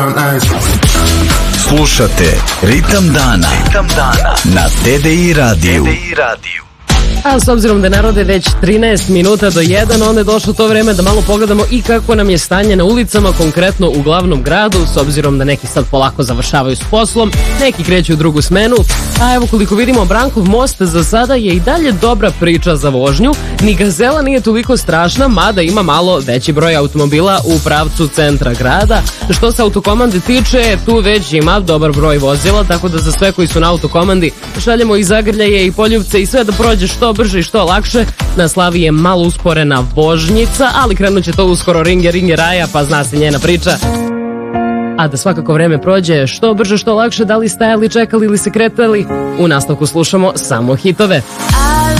Slušate Ritam dana na TDI radiju. A s obzirom da narode već 13 minuta do 1, onda je došlo to vreme da malo pogledamo i kako nam je stanje na ulicama, konkretno u glavnom gradu, s obzirom da neki sad polako završavaju s poslom, neki kreću u drugu smenu. A evo koliko vidimo, Brankov most za sada je i dalje dobra priča za vožnju, ni Gazela nije toliko strašna, mada ima malo veći broj automobila u pravcu centra grada. Što se autokomande tiče, tu već ima dobar broj vozila, tako da za sve koji su na autokomandi šaljemo i zagrljaje i poljupce i sve da prođe što brže i što lakše. Na Slavi je malo usporena vožnjica, ali krenut će to uskoro, ringe raja, pa zna se njena priča. A da svakako vreme prođe što brže, što lakše, da li stajali, čekali ili se kretali, u nastavku slušamo samo hitove.